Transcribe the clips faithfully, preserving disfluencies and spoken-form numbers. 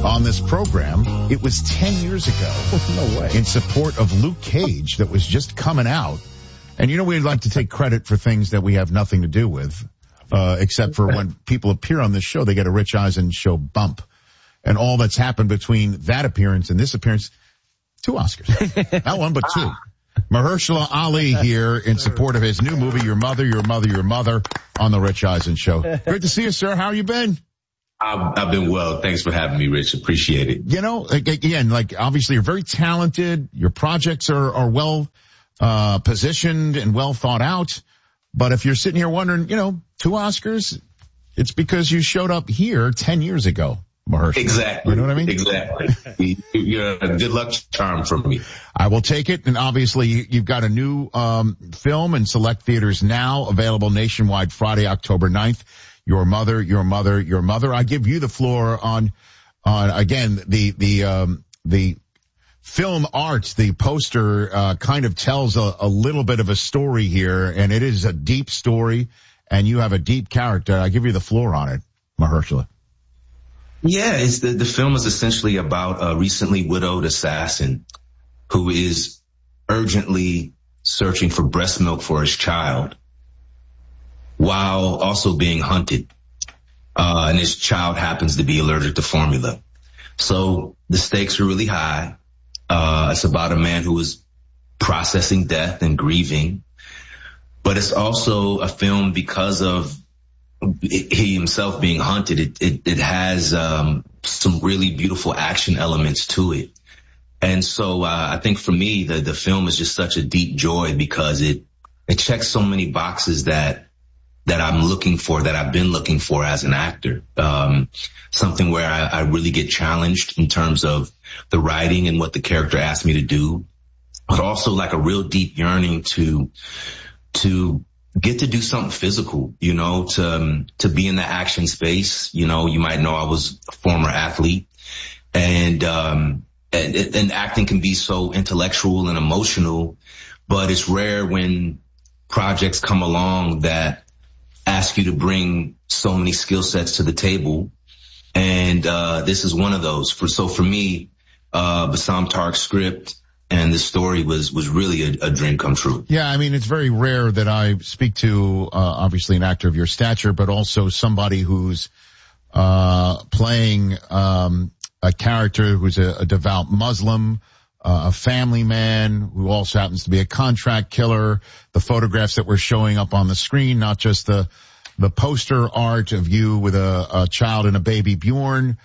on this program. It was ten years ago. No way. In support of Luke Cage that was just coming out. And you know, we'd like to take credit for things that we have nothing to do with, uh, except for when people appear on this show, they get a Rich Eisen show bump. And all that's happened between that appearance and this appearance, two Oscars. Not one, but two. Mahershala Ali here in support of his new movie, Your Mother, Your Mother, Your Mother, on the Rich Eisen Show. Great to see you, sir. How you been? I've, I've been well. Thanks for having me, Rich. Appreciate it. You know, again, like obviously you're very talented. Your projects are, are well uh positioned and well thought out. But if you're sitting here wondering, you know, two Oscars, it's because you showed up here ten years ago. Mahershala. Exactly. You know what I mean? Exactly. You're a good luck charm from me. I will take it. And obviously you've got a new um film in select theaters now, available nationwide Friday, October ninth. Your Mother, Your Mother, Your Mother. I give you the floor on, on again, the, the, um, the film art, the poster, uh, kind of tells a, a little bit of a story here, and it is a deep story, and you have a deep character. I give you the floor on it, Mahershala. Yeah, it's the, the film is essentially about a recently widowed assassin who is urgently searching for breast milk for his child while also being hunted. Uh, and his child happens to be allergic to formula. So the stakes are really high. Uh, it's about a man who is processing death and grieving, but it's also a film because of he himself being hunted. It, it, it has, um, some really beautiful action elements to it. And so, uh, I think for me, the, the film is just such a deep joy because it, it checks so many boxes that, that I'm looking for, that I've been looking for as an actor. Um, something where I, I really get challenged in terms of the writing and what the character asked me to do, but also like a real deep yearning to, to get to do something physical, you know, to, um, to be in the action space. You know, you might know I was a former athlete, and, um, and, and acting can be so intellectual and emotional, but it's rare when projects come along that ask you to bring so many skill sets to the table. And, uh, this is one of those. For, so for me, uh, Bassam Tarik's script and the story was, was really a, a dream come true. Yeah. I mean, it's very rare that I speak to, uh, obviously an actor of your stature, but also somebody who's, uh, playing, um, a character who's a, a devout Muslim, Uh, a family man who also happens to be a contract killer. The photographs that were showing up on the screen, not just the, the poster art of you with a, a child and a baby Bjorn,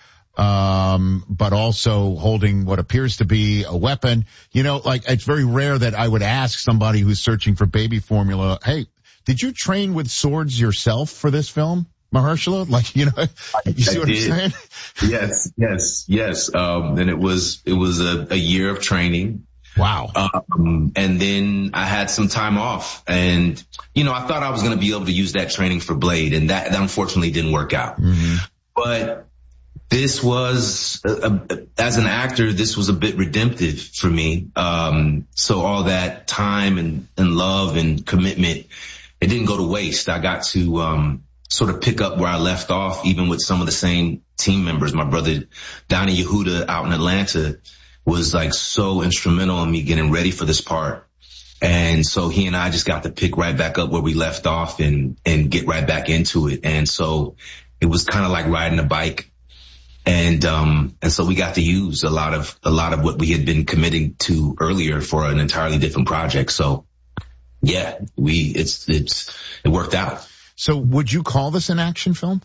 um, but also holding what appears to be a weapon. You know, like it's very rare that I would ask somebody who's searching for baby formula, hey, did you train with swords yourself for this film, Mahershala? Like, you know, you see I what did. I'm saying? Yes, yes, yes. Um, and it was, it was a, a year of training. Wow. Um, and then I had some time off, and, you know, I thought I was going to be able to use that training for Blade, and that, that unfortunately didn't work out. Mm-hmm. But this was, a, a, as an actor, this was a bit redemptive for me. Um, so all that time and, and love and commitment, it didn't go to waste. I got to, um, sort of pick up where I left off, even with some of the same team members. My brother, Donnie Yehuda, out in Atlanta, was like so instrumental in me getting ready for this part. And so he and I just got to pick right back up where we left off and, and get right back into it. And so it was kind of like riding a bike. And, um, and so we got to use a lot of, a lot of what we had been committing to earlier for an entirely different project. So yeah, we, it's, it's, it worked out. So would you call this an action film?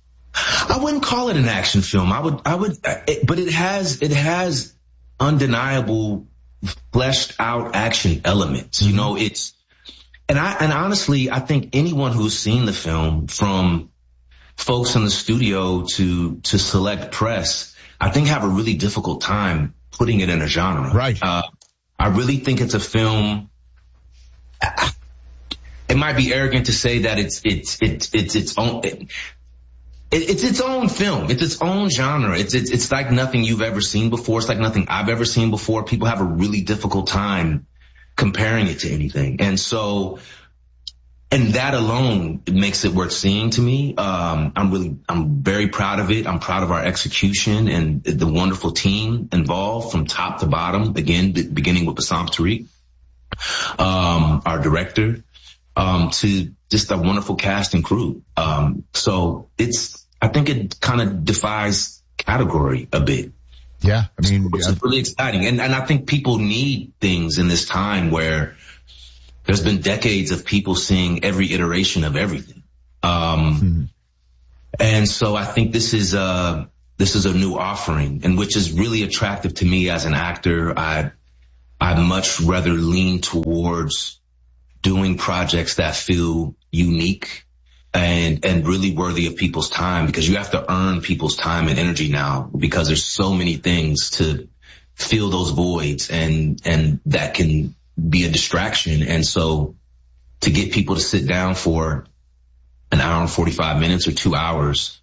I wouldn't call it an action film. I would, I would, it, but it has, it has undeniable fleshed out action elements. Mm-hmm. You know, it's, and I, and honestly, I think anyone who's seen the film, from folks in the studio to, to select press, I think have a really difficult time putting it in a genre. Right. Uh, I really think it's a film. I, It might be arrogant to say that it's it's it's it's its own. It, it's its own film. It's its own genre. It's it's it's like nothing you've ever seen before. It's like nothing I've ever seen before. People have a really difficult time comparing it to anything, and so and that alone makes it worth seeing to me. Um, I'm really, I'm very proud of it. I'm proud of our execution and the wonderful team involved from top to bottom. Again, beginning with Bassam Tariq, um, our director, um, to just a wonderful cast and crew. Um, so it's, I think it kind of defies category a bit. Yeah. I mean, it's yeah. really exciting. And, and I think people need things in this time where there's been decades of people seeing every iteration of everything. Um, mm-hmm. And so I think this is a, this is a new offering, and which is really attractive to me as an actor. I, I much rather lean towards doing projects that feel unique and, and really worthy of people's time, because you have to earn people's time and energy now, because there's so many things to fill those voids, and, and that can be a distraction. And so to get people to sit down for an hour and forty-five minutes or two hours,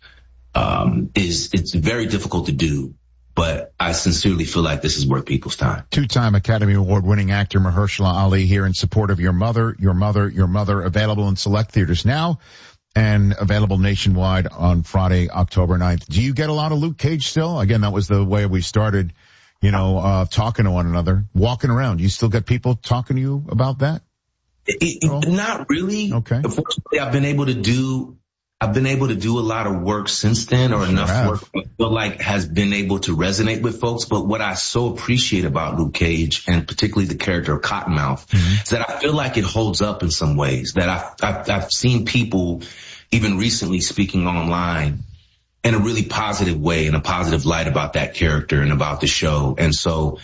um, is, it's very difficult to do. But I sincerely feel like this is worth people's time. Two-time Academy Award-winning actor Mahershala Ali here in support of Your Mother, Your Mother, Your Mother, available in select theaters now and available nationwide on Friday, October ninth. Do you get a lot of Luke Cage still? Again, that was the way we started, you know, uh, talking to one another, walking around. You still get people talking to you about that? It, it, not really. Okay. Unfortunately, I've been able to do, I've been able to do a lot of work since then, or sure enough have. work I feel like has been able to resonate with folks. But what I so appreciate about Luke Cage, and particularly the character of Cottonmouth, mm-hmm. is that I feel like it holds up in some ways. That I've, I've, I've seen people, even recently, speaking online in a really positive way, in a positive light about that character and about the show. And so,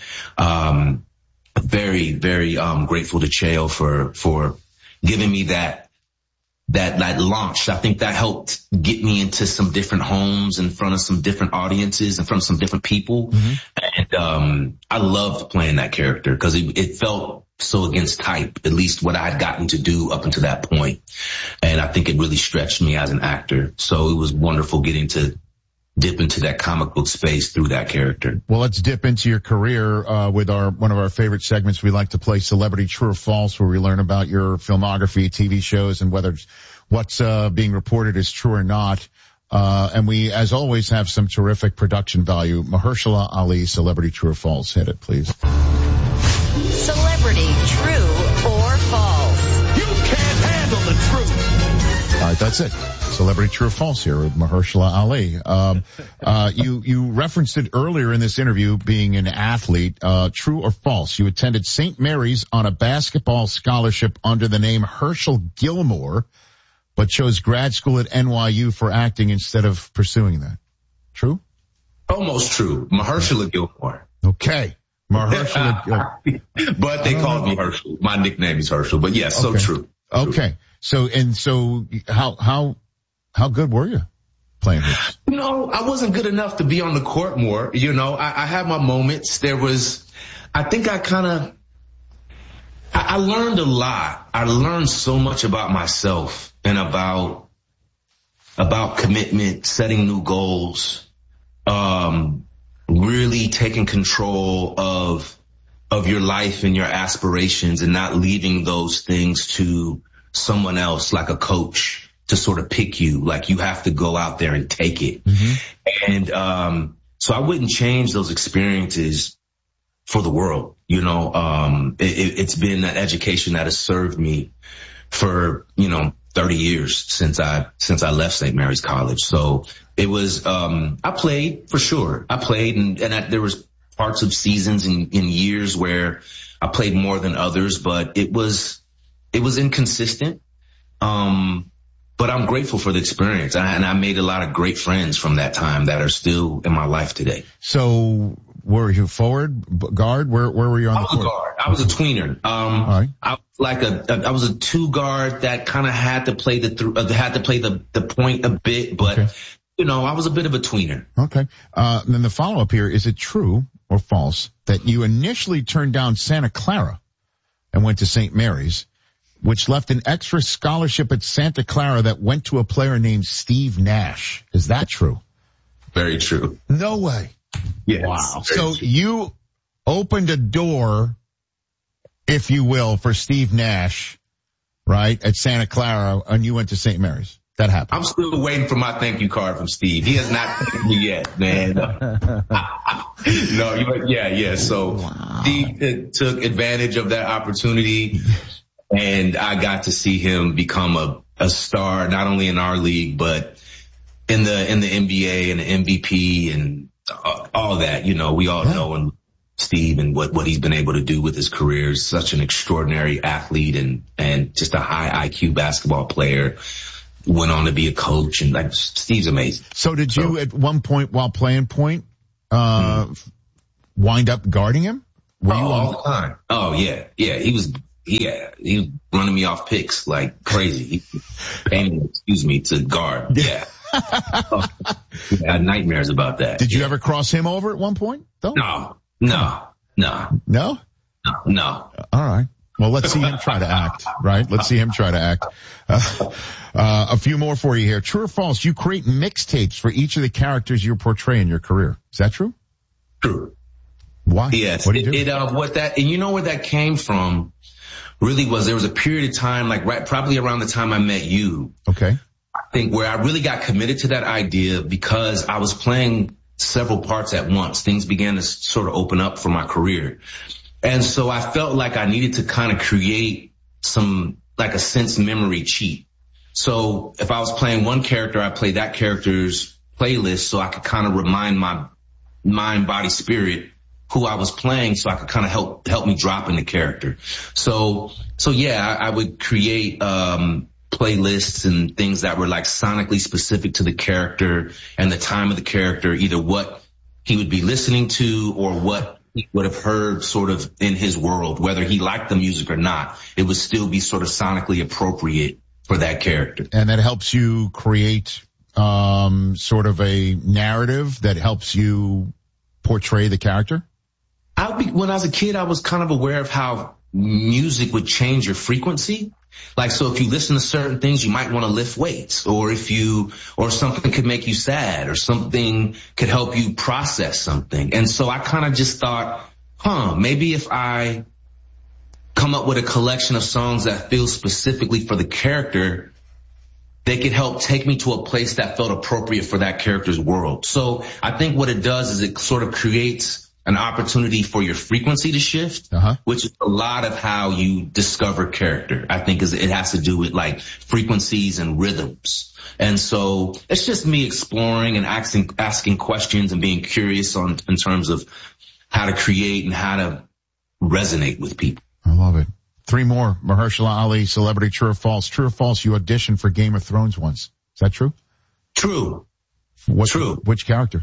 um, very, very, um, grateful to Chael for, for giving me that, that, that launch. I think that helped get me into some different homes, in front of some different audiences, in front of some different people. Mm-hmm. And, um, I loved playing that character because it, it felt so against type, at least what I had gotten to do up until that point. And I think it really stretched me as an actor. So it was wonderful getting to dip into that comic book space through that character. Well, let's dip into your career uh with our one of our favorite segments. We like to play Celebrity True or False, where we learn about your filmography, T V shows, and whether what's uh being reported is true or not. Uh and we, as always, have some terrific production value. Mahershala Ali, Celebrity True or False. Hit it, please. Celebrity True or False. You can't handle the truth. All right, that's it. Celebrity True or False here with Mahershala Ali. Um, uh, you, you referenced it earlier in this interview, being an athlete. Uh, true or false? You attended Saint Mary's on a basketball scholarship under the name Herschel Gilmore, but chose grad school at N Y U for acting instead of pursuing that. True? Almost true. Mahershala Gilmore. Okay. Mahershala Gilmore. But they called me Herschel. My nickname is Herschel, but yes, okay. so true. Okay. True. So, and so how, how, how good were you playing hoops? No, I wasn't good enough to be on the court more. You know, I, I had my moments. There was, I think I kind of, I, I learned a lot. I learned so much about myself and about, about commitment, setting new goals, um, really taking control of, of your life and your aspirations, and not leaving those things to someone else, like a coach, to sort of pick you. Like, you have to go out there and take it. Mm-hmm. And, um, so I wouldn't change those experiences for the world. You know, um, it, it's been an education that has served me for, you know, thirty years since I, since I left Saint Mary's College. So it was, um, I played for sure. I played, and, and I, there was parts of seasons and in years where I played more than others, but it was, it was inconsistent. Um, But I'm grateful for the experience, and I made a lot of great friends from that time that are still in my life today. So, were you forward, guard? Where where were you on I the court? I was a guard. I was a tweener. Um, All right. I was like a, a I was a two guard that kind of had to play the th- uh, had to play the the point a bit, but okay. you know, I was a bit of a tweener. Okay. Uh, and then the follow up here: is it true or false that you initially turned down Santa Clara and went to Saint Mary's, which left an extra scholarship at Santa Clara that went to a player named Steve Nash? Is that true? Very true. No way. Yes. Wow. So true. You opened a door, if you will, for Steve Nash right, at Santa Clara, and you went to Saint Mary's. That happened. I'm still waiting for my thank you card from Steve. He has not thanked me yet, man. no, you, yeah, yeah. So wow. Steve took advantage of that opportunity, and I got to see him become a, a star, not only in our league, but in the in the N B A and the M V P and all that. You know, we all yeah. know and Steve and what, what he's been able to do with his career. He's such an extraordinary athlete and, and just a high I Q basketball player. Went on to be a coach, and like Steve's amazing. So did you so, at one point while playing point, uh, hmm. wind up guarding him? Were oh, you all the time. Oh yeah. Yeah. He was, yeah, he was running me off picks like crazy. He painted, excuse me, to guard. Yeah. oh, I had nightmares about that. Did you yeah. ever cross him over at one point though? No, no, no, no, no, no. All right. Well, let's see him try to act, right? Let's see him try to act. Uh, uh, a few more for you here. True or false? You create mixtapes for each of the characters you portray in your career. Is that true? True. Why? Yes. What do you do? It, it, uh, what that, and you know where that came from really was there was a period of time, like right, probably around the time I met you. Okay. I think where I really got committed to that idea because I was playing several parts at once. Things began to sort of open up for my career. And so I felt like I needed to kind of create some, like a sense memory cheat. So if I was playing one character, I played that character's playlist so I could kind of remind my mind, body, spirit who I was playing so I could kind of help, help me drop in the character. So, so yeah, I, I would create, um, playlists and things that were like sonically specific to the character and the time of the character, either what he would be listening to or what he would have heard sort of in his world, whether he liked the music or not. It would still be sort of sonically appropriate for that character. And that helps you create um sort of a narrative that helps you portray the character? I be, when I was a kid, I was kind of aware of how music would change your frequency. Like, so if you listen to certain things, you might want to lift weights, or if you, or something could make you sad, or something could help you process something. And so I kind of just thought, huh, maybe if I come up with a collection of songs that feel specifically for the character, they could help take me to a place that felt appropriate for that character's world. So I think what it does is it sort of creates an opportunity for your frequency to shift, uh-huh. which is a lot of how you discover character. I think is it has to do with like frequencies and rhythms. And so it's just me exploring and asking, asking questions and being curious on, in terms of how to create and how to resonate with people. I love it. Three more. Mahershala Ali, celebrity, true or false? True or false? You auditioned for Game of Thrones once. Is that true? True. What, true. Which character?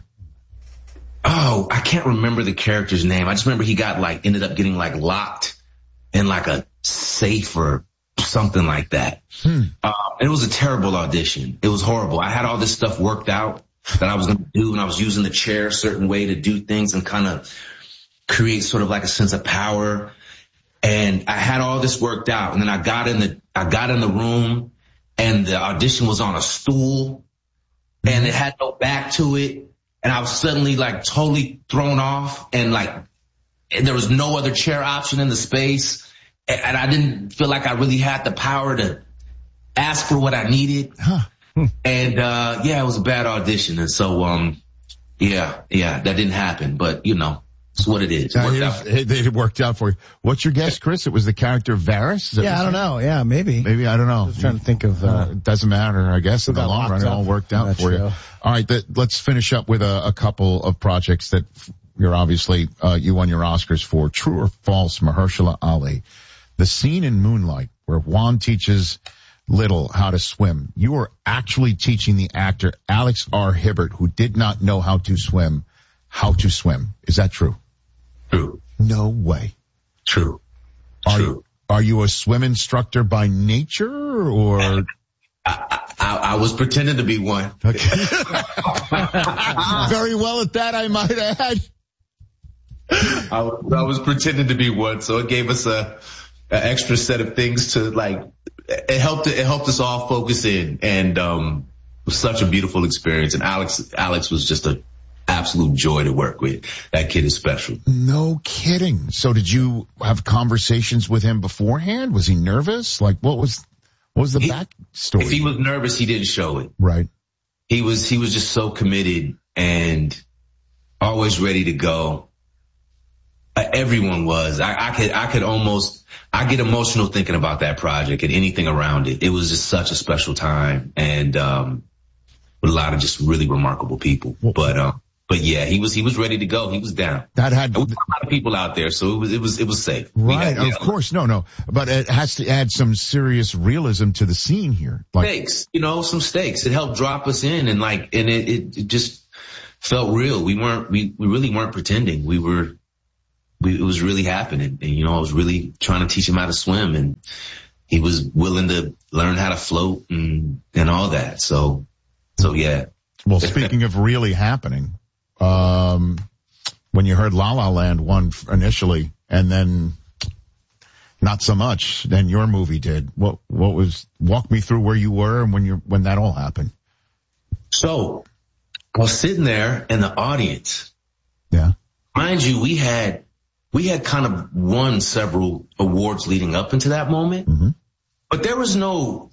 Oh, I can't remember the character's name. I just remember he got like, ended up getting like locked in like a safe or something like that. Hmm. Uh, it was a terrible audition. It was horrible. I had all this stuff worked out that I was going to do, and I was using the chair a certain way to do things and kind of create sort of like a sense of power. And I had all this worked out, and then I got in the, I got in the room, and the audition was on a stool, and it had no back to it. And I was suddenly like totally thrown off, and like and there was no other chair option in the space. And, and I didn't feel like I really had the power to ask for what I needed. Huh. And, uh, yeah, it was a bad audition. And so, um, yeah, yeah, that didn't happen, but you know, it's what it is. It worked out. It, it worked out for you. What's your guess, Chris? It was the character Varys? Yeah, I don't know. Yeah, maybe. Maybe, I don't know. I was trying to think of, uh, uh it doesn't matter, I guess, in the long run. It all worked out for you. All right, that, let's finish up with a, a couple of projects that you're obviously, uh, you won your Oscars for. True or false, Mahershala Ali? The scene in Moonlight where Juan teaches Little how to swim. You are actually teaching the actor Alex R. Hibbert, who did not know how to swim, how to swim. Is that true? True. No way. True. Are, True. Are you a swim instructor by nature, or? I, I, I was pretending to be one. Okay. Very well at that, I might add. I was, I was pretending to be one, so it gave us a, an extra set of things to like. It helped. It helped us all focus in, and um, it was such a beautiful experience. And Alex, Alex was just a. Absolute joy to work with. That kid is special. No kidding. So did you have conversations with him beforehand? Was he nervous? Like, what was, What was the he, backstory? If he was nervous, he didn't show it. Right. He was, he was just so committed and always ready to go. Uh, everyone was. I, I could, I could almost, I get emotional thinking about that project and anything around it. It was just such a special time, and um, with a lot of just really remarkable people. But um, but yeah, he was he was ready to go. He was down. That had and we had a lot of people out there, so it was it was it was safe. Right, had, of yeah, course, no, no, but it has to add some serious realism to the scene here. Like, stakes, you know, some stakes. It helped drop us in, and like, and it, it, it just felt real. We weren't, we we really weren't pretending. We were. We, it was really happening, and you know, I was really trying to teach him how to swim, and he was willing to learn how to float and and all that. So, so yeah. Well, speaking of really happening, um, when you heard La La Land won initially, and then not so much, then your movie did. What what was? Walk me through where you were and when you when that all happened. So, I was sitting there in the audience. Yeah. Mind you, we had. We had kind of won several awards leading up into that moment, mm-hmm. but there was no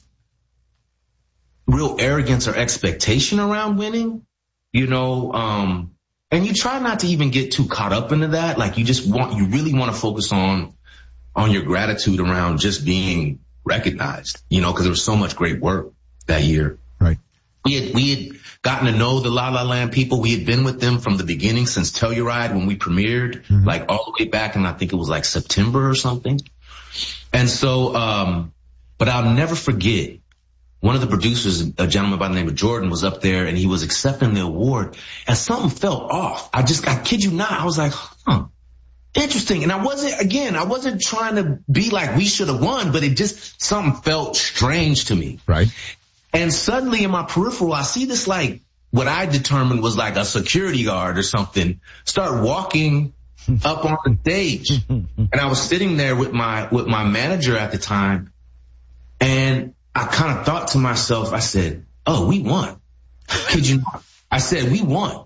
real arrogance or expectation around winning, you know, um, and you try not to even get too caught up into that. Like you just want, you really want to focus on, on your gratitude around just being recognized, you know, cause there was so much great work that year. Right. We had, we had gotten to know the La La Land people. We had been with them from the beginning since Telluride when we premiered, mm-hmm. like all the way back in, I think it was like September or something. And so, um, but I'll never forget, one of the producers, a gentleman by the name of Jordan, was up there and he was accepting the award and something felt off. I just, I kid you not, I was like, huh, interesting. And I wasn't, again, I wasn't trying to be like we should have won, but it just, something felt strange to me. Right. And suddenly in my peripheral, I see this like what I determined was like a security guard or something start walking up on the stage. And I was sitting there with my, with my manager at the time. And I kind of thought to myself, I said, oh, we won. Could you not? I said, we won.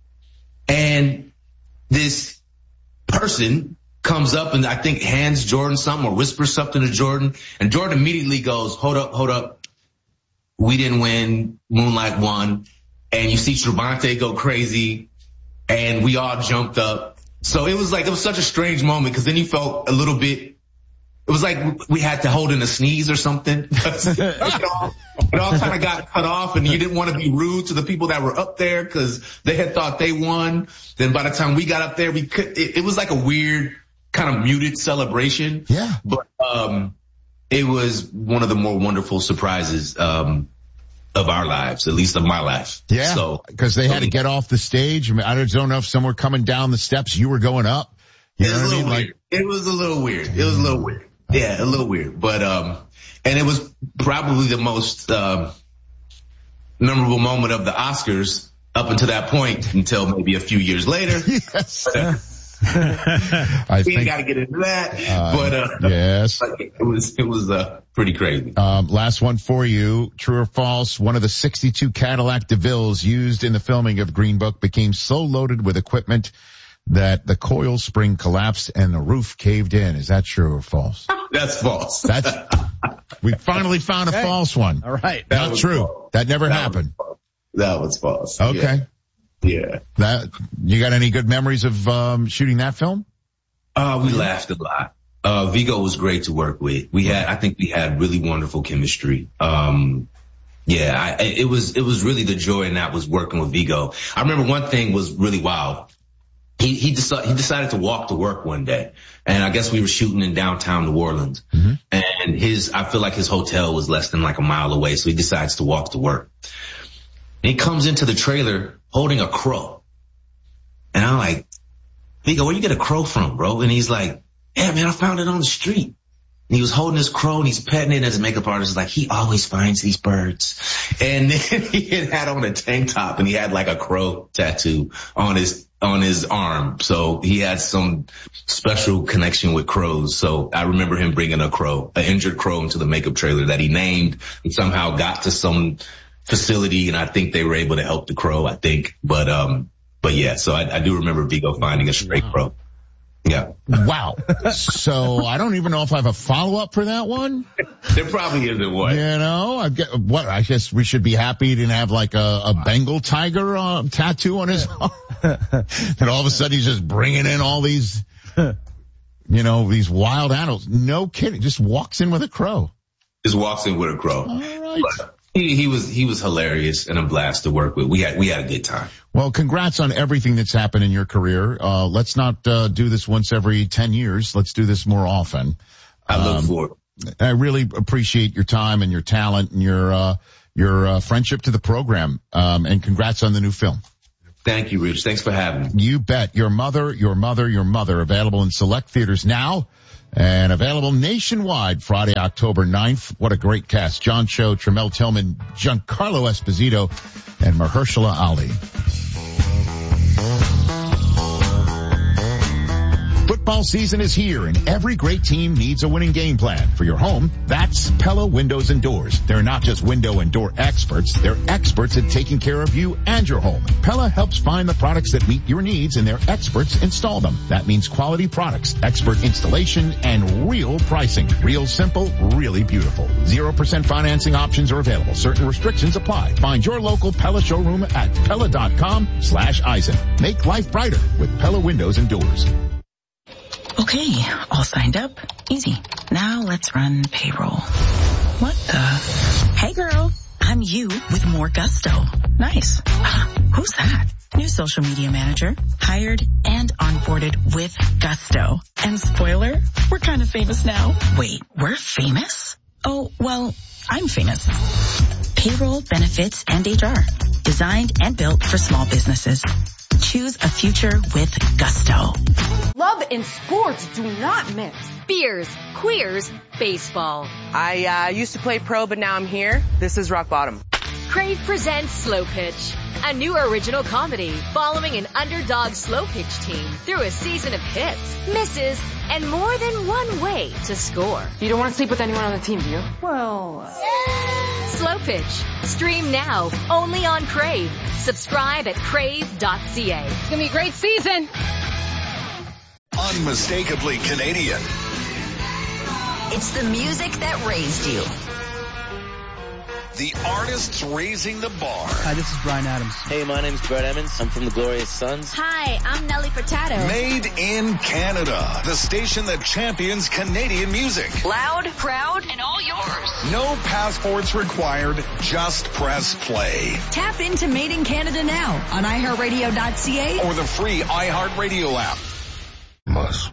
And this person comes up and I think hands Jordan something or whispers something to Jordan. And Jordan immediately goes, hold up, hold up. We didn't win. Moonlight won. And you see Trevante go crazy and we all jumped up. So it was like, it was such a strange moment because then you felt a little bit, it was like we had to hold in a sneeze or something. it all, it all kind of got cut off and you didn't want to be rude to the people that were up there because they had thought they won. Then by the time we got up there, we could, it, it was like a weird kind of muted celebration. Yeah. But, um, it was one of the more wonderful surprises um, of our lives, at least of my life. Yeah, so because they so had to get off the stage. I mean, I don't know if some were coming down the steps, you were going up. You know what I mean? Like, it was a little weird. It was a little weird. Yeah, a little weird. But um, and it was probably the most um, memorable moment of the Oscars up until that point, until maybe a few years later. Yes. But, uh, I we think, got to get into that, uh, but uh, yes, it was it was uh, pretty crazy. Um, last one for you: true or false? One of the sixty-two Cadillac DeVilles used in the filming of Green Book became so loaded with equipment that the coil spring collapsed and the roof caved in. Is that true or false? That's false. That's we finally found a okay. false one. All right, not true. False. That never that happened. Was that was false. Okay. Yeah. Yeah. That, you got any good memories of, um, shooting that film? Uh, we laughed a lot. Uh, Viggo was great to work with. We had, I think we had really wonderful chemistry. Um, yeah, I, it was, it was really the joy in that was working with Viggo. I remember one thing was really wild. He, he decided, he decided to walk to work one day. And I guess we were shooting in downtown New Orleans. Mm-hmm. And his, I feel like his hotel was less than like a mile away. So he decides to walk to work. And he comes into the trailer holding a crow. And I'm like, Viggo, where you get a crow from, bro? And he's like, yeah, man, I found it on the street. And he was holding his crow and he's petting it, and as a makeup artist is like, he always finds these birds. And then he had on a tank top and he had like a crow tattoo on his, on his arm. So he had some special connection with crows. So I remember him bringing a crow, an injured crow into the makeup trailer that he named and somehow got to some facility, and I think they were able to help the crow, I think. But, um, but yeah, so I, I do remember Viggo finding a stray wow. crow. Yeah. Yeah. Wow. So I don't even know if I have a follow-up for that one. There probably isn't one. You know, I get what, I guess we should be happy he didn't have like a, a Bengal tiger uh, tattoo on his arm. And all of a sudden he's just bringing in all these, you know, these wild animals. No kidding. Just walks in with a crow. Just walks in with a crow. All right. But he, he was, he was hilarious and a blast to work with. We had, we had a good time. Well, congrats on everything that's happened in your career. Uh, let's not, uh, do this once every ten years. Let's do this more often. I look Um, forward. I really appreciate your time and your talent and your, uh, your, uh, friendship to the program. Um, and congrats on the new film. Thank you, Rich. Thanks for having me. You bet. Your Mother, Your Mother, Your Mother, available in select theaters now and available nationwide Friday, October ninth. What a great cast. John Cho, Tremel Tillman, Giancarlo Esposito, and Mahershala Ali. Football season is here, and every great team needs a winning game plan. For your home, that's Pella Windows and Doors. They're not just window and door experts. They're experts at taking care of you and your home. Pella helps find the products that meet your needs, and their experts install them. That means quality products, expert installation, and real pricing. Real simple, really beautiful. zero percent financing options are available. Certain restrictions apply. Find your local Pella showroom at Pella.com slash Eisen. Make life brighter with Pella Windows and Doors. Okay, all signed up. Easy. Now let's run payroll. What the? Hey girl, I'm you with more gusto. Nice. Uh, who's that? New social media manager. Hired and onboarded with gusto. And spoiler, we're kind of famous now. Wait, we're famous? Oh, well, I'm famous. Payroll, benefits, and H R. Designed and built for small businesses. Choose a future with gusto. Love and sports do not mix. Beers, queers, baseball. I uh, used to play pro, but now I'm here. This is rock bottom. Crave presents Slow Pitch, a new original comedy following an underdog slow pitch team through a season of hits, misses, and more than one way to score. You don't want to sleep with anyone on the team, do you? Well, Slow Pitch. Stream now, only on Crave. Subscribe at crave dot c a. It's gonna be a great season. Unmistakably Canadian. It's the music that raised you. The artists raising the bar. Hi, this is Brian Adams. Hey, my name's Brett Emmons. I'm from the Glorious Sons. Hi, I'm Nelly Furtado. Made in Canada. The station that champions Canadian music. Loud, proud, and all yours. No passports required. Just press play. Tap into Made in Canada now on i heart radio dot c a Or the free iHeartRadio app. Must.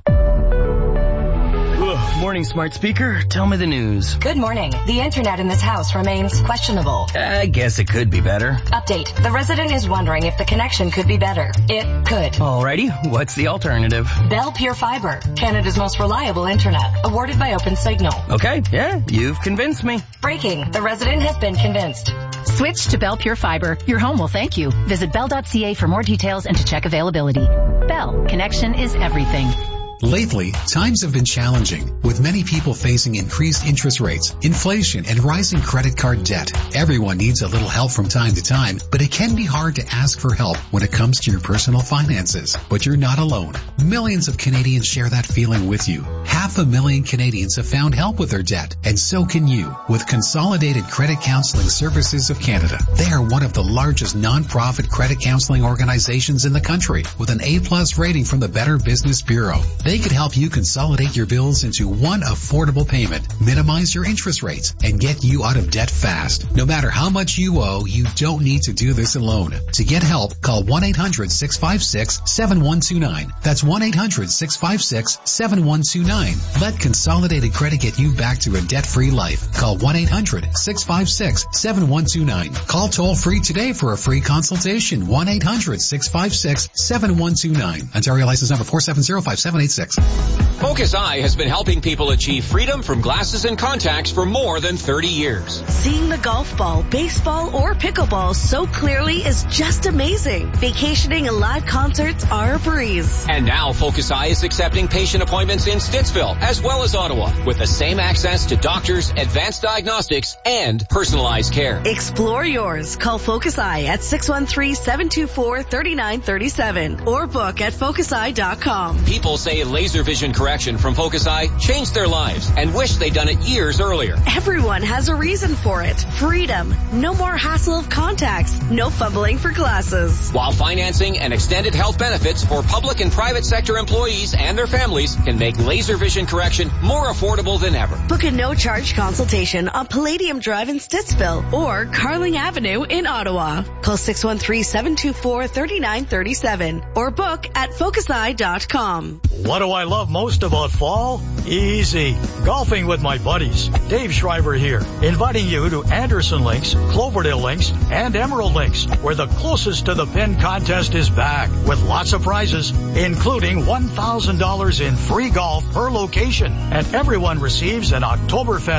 Ugh, morning, smart speaker. Tell me the news. Good morning. The internet in this house remains questionable. I guess it could be better. Update. The resident is wondering if the connection could be better. It could. Alrighty, what's the alternative? Bell Pure Fiber, Canada's most reliable internet, awarded by OpenSignal. Okay, yeah, you've convinced me. Breaking. The resident has been convinced. Switch to Bell Pure Fiber. Your home will thank you. Visit bell dot c a for more details and to check availability. Bell. Connection is everything. Lately, times have been challenging, with many people facing increased interest rates, inflation, and rising credit card debt. Everyone needs a little help from time to time, but it can be hard to ask for help when it comes to your personal finances. But you're not alone. Millions of Canadians share that feeling with you. Half a million Canadians have found help with their debt, and so can you, with Consolidated Credit Counseling Services of Canada. They are one of the largest non-profit credit counseling organizations in the country, with an A plus rating from the Better Business Bureau. They could help you consolidate your bills into one affordable payment, minimize your interest rates, and get you out of debt fast. No matter how much you owe, you don't need to do this alone. To get help, call one eight hundred six five six seven one two nine. That's one eight hundred six five six seven one two nine. Let Consolidated Credit get you back to a debt-free life. Call one eight hundred six five six seven one two nine. Call toll-free today for a free consultation. one eight hundred six five six seven one two nine. Ontario license number four seven zero five seven eight six. Focus Eye has been helping people achieve freedom from glasses and contacts for more than thirty years. Seeing the golf ball, baseball, or pickleball so clearly is just amazing. Vacationing and live concerts are a breeze. And now Focus Eye is accepting patient appointments in Stittsville as well as Ottawa with the same access to doctors, advanced diagnostics, and personalized care. Explore yours. Call Focus Eye at six one three, seven two four, three nine three seven or book at focus eye dot com. People say laser vision correction from Focus Eye changed their lives and wish they'd done it years earlier. Everyone has a reason for it. Freedom. No more hassle of contacts. No fumbling for glasses. While financing and extended health benefits for public and private sector employees and their families can make laser vision correction more affordable than ever. Book a no-charge consultation on Palladium Drive in Stittsville or Carling Avenue in Ottawa. Call six one three, seven two four, three nine three seven or book at focus eye dot com. What do I love most about fall? Easy. Golfing with my buddies. Dave Schreiber here, inviting you to Anderson Links, Cloverdale Links, and Emerald Links, where the closest to the pin contest is back with lots of prizes, including one thousand dollars in free golf per location. And everyone receives an Oktoberfest